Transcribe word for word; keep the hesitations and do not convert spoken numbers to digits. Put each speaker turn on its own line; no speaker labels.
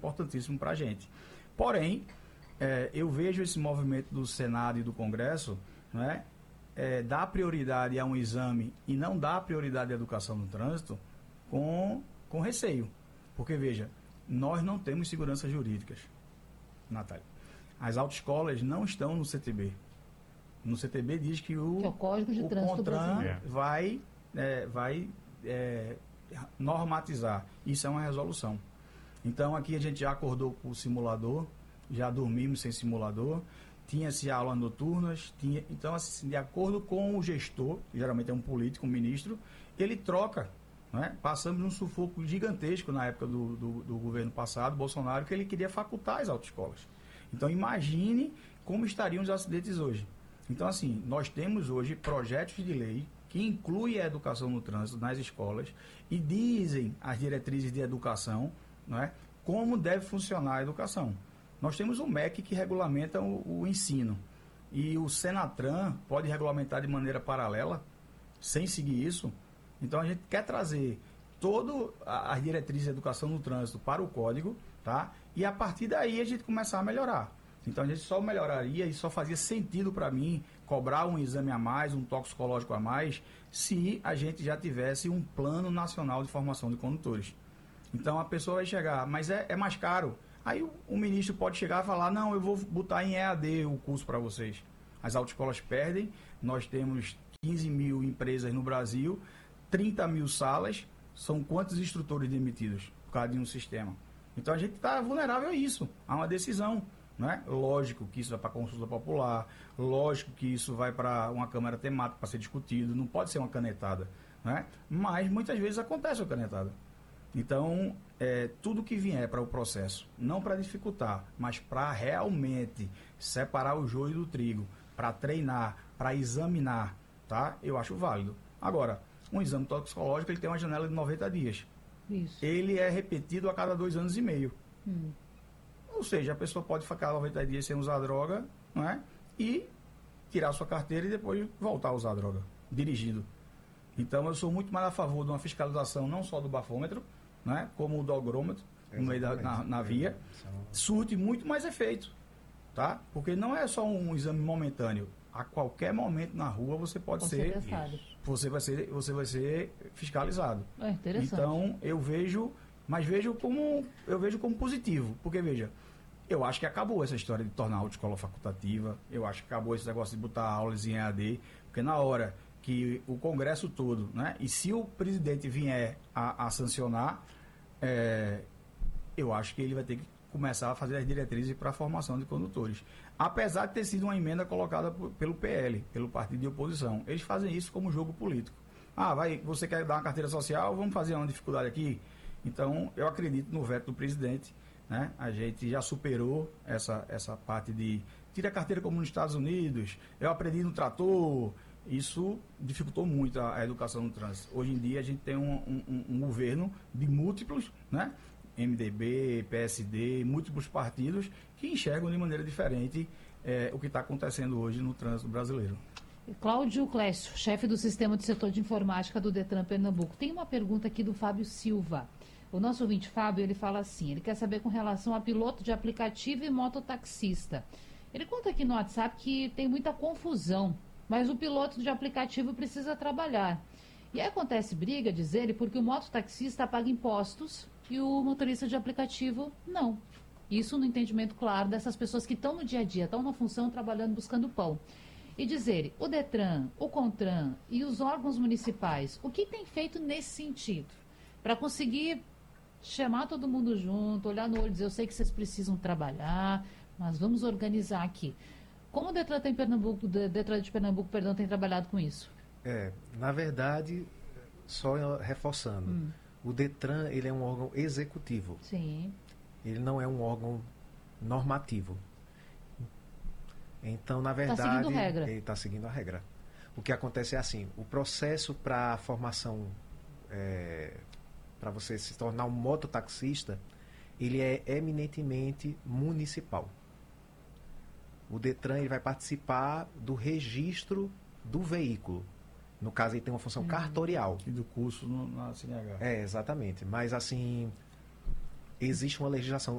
importantíssimo para a gente. Porém, é, eu vejo esse movimento do Senado e do Congresso, né, é, dar prioridade a um exame e não dar prioridade à educação no trânsito com, com receio. Porque, veja, nós não temos seguranças jurídicas, Natália. As autoescolas não estão no C T B. No C T B diz que o,
que é o Código de
o
Trânsito
CONTRAN
Brasileiro.
vai, é, vai é, normatizar. Isso é uma resolução. Então, aqui a gente já acordou com o simulador, já dormimos sem simulador, tinha-se aulas noturnas, tinha, então, assim, de acordo com o gestor, que geralmente é um político, um ministro, ele troca. Né? Passamos num sufoco gigantesco na época do, do, do governo passado, Bolsonaro, que ele queria facultar as autoescolas. Então, imagine como estariam os acidentes hoje. Então, assim, nós temos hoje projetos de lei que incluem a educação no trânsito nas escolas e dizem as diretrizes de educação, não é, como deve funcionar a educação. Nós temos o M E C que regulamenta o, o ensino e o Senatran pode regulamentar de maneira paralela, sem seguir isso. Então, a gente quer trazer todas as diretrizes de educação no trânsito para o código, tá? E a partir daí a gente começar a melhorar. Então, a gente só melhoraria e só fazia sentido para mim cobrar um exame a mais, um toxicológico a mais, se a gente já tivesse um plano nacional de formação de condutores. Então, a pessoa vai chegar, mas é, é mais caro. Aí o, o ministro pode chegar e falar, não, eu vou botar em E A D o curso para vocês. As autoescolas perdem, nós temos quinze mil empresas no Brasil, trinta mil salas, são quantos instrutores demitidos por causa de um sistema? Então, a gente está vulnerável a isso, a uma decisão. Né? Lógico que isso vai para consulta popular, lógico que isso vai para uma câmara temática para ser discutido, não pode ser uma canetada, né? Mas muitas vezes acontece a canetada. Então, é, tudo que vier para o processo, não para dificultar, mas para realmente separar o joio do trigo, para treinar, para examinar, tá? Eu acho válido. Agora, um exame toxicológico ele tem uma janela de noventa dias.
Isso.
Ele é repetido a cada dois anos e meio.
Hum.
Ou seja, a pessoa pode ficar noventa dias sem usar droga, não é? E tirar sua carteira e depois voltar a usar droga, dirigindo. Então, eu sou muito mais a favor de uma fiscalização não só do bafômetro, né? Como o dogrômetro, no meio da, na, na via, surte muito mais efeito, tá? Porque não é só um exame momentâneo. A qualquer momento na rua você pode ser,
ser
você vai ser, você vai ser fiscalizado.
É interessante.
Então, eu vejo, mas vejo como, eu vejo como positivo, porque veja, eu acho que acabou essa história de tornar a autoescola facultativa, eu acho que acabou esse negócio de botar aulas em E A D, porque na hora que o Congresso todo, né, e se o presidente vier a, a sancionar, é, eu acho que ele vai ter que começar a fazer as diretrizes para a formação de condutores. Apesar de ter sido uma emenda colocada por, pelo P L, pelo partido de oposição. Eles fazem isso como jogo político. Ah, vai, você quer dar uma carteira social? Vamos fazer uma dificuldade aqui? Então, eu acredito no veto do presidente. Né? A gente já superou essa, essa parte de tira a carteira como nos Estados Unidos, eu aprendi no trator. Isso dificultou muito a, a educação no trânsito. Hoje em dia a gente tem um, um, um governo de múltiplos, né? M D B, P S D, múltiplos partidos que enxergam de maneira diferente é, o que está acontecendo hoje no trânsito brasileiro.
Cláudio Clécio, chefe do Sistema de Setor de Informática do Detran Pernambuco. Tem uma pergunta aqui do Fábio Silva. O nosso ouvinte Fábio, ele fala assim, ele quer saber com relação a piloto de aplicativo e mototaxista. Ele conta aqui no WhatsApp que tem muita confusão, mas o piloto de aplicativo precisa trabalhar. E aí acontece briga, diz ele, porque o mototaxista paga impostos e o motorista de aplicativo não. Isso no entendimento claro dessas pessoas que estão no dia a dia, estão na função, trabalhando, buscando pão. E diz ele, o Detran, o CONTRAN e os órgãos municipais, o que tem feito nesse sentido? Para conseguir chamar todo mundo junto, olhar no olho e dizer, eu sei que vocês precisam trabalhar, mas vamos organizar aqui. Como o Detran, tem Pernambuco, o Detran de Pernambuco, perdão, tem trabalhado com isso?
É, na verdade, só reforçando, hum. o Detran, ele é um órgão executivo.
Sim.
Ele não é um órgão normativo. Então, na verdade,
tá seguindo regra.
ele está seguindo a regra. O que acontece é assim, o processo para a formação, é, para você se tornar um mototaxista, ele é eminentemente municipal. O Detran ele vai participar do registro do veículo. No caso, ele tem uma função hum. cartorial.
E do curso no, na C N H.
É, exatamente. Mas, assim, existe uma legislação